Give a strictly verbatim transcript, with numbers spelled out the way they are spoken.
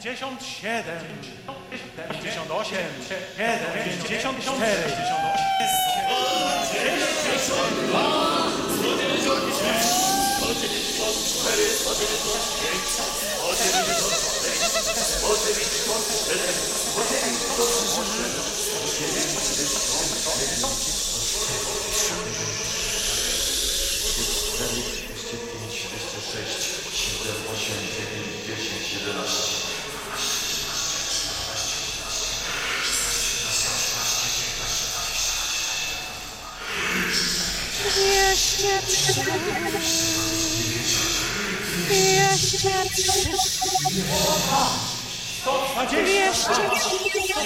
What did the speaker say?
pięćdziesiąt siedem, pięćdziesiąt osiem, pięćdziesiąt cztery, dwieście pięć, dwieście sześć, siedem, osiem, dziewięć, dziesięć, jedenaście. Jeszcze trzy, jeszcze trzy, sto dwadzieścia. jeszcze trzy.